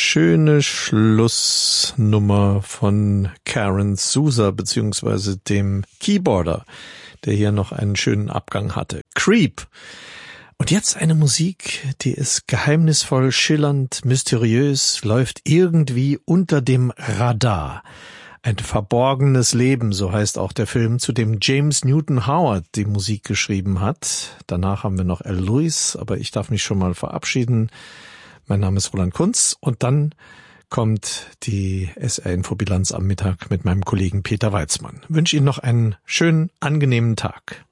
schöne Schlussnummer von Karen Souza beziehungsweise dem Keyboarder, der hier noch einen schönen Abgang hatte. Creep. Und jetzt eine Musik, die ist geheimnisvoll, schillernd, mysteriös, läuft irgendwie unter dem Radar. Ein verborgenes Leben, so heißt auch der Film, zu dem James Newton Howard die Musik geschrieben hat. Danach haben wir noch Al Lewis, aber ich darf mich schon mal verabschieden. Mein Name ist Roland Kunz und dann kommt die SR-Info-Bilanz am Mittag mit meinem Kollegen Peter Weizmann. Ich wünsche Ihnen noch einen schönen, angenehmen Tag.